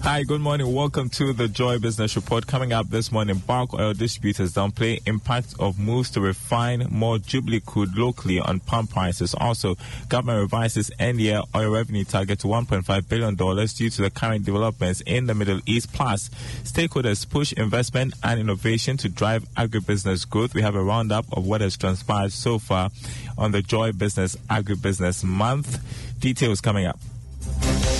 Hi, good morning. Welcome to the Joy Business Report. Coming up this morning, bulk oil distributors downplay impact of moves to refine more Jubilee crude locally on pump prices. Also, government revises end-year oil revenue target to $1.5 billion due to the current developments in the Middle East. Plus, stakeholders push investment and innovation to drive agribusiness growth. We have a roundup of what has transpired so far on the Joy Business Agribusiness Month. Details coming up.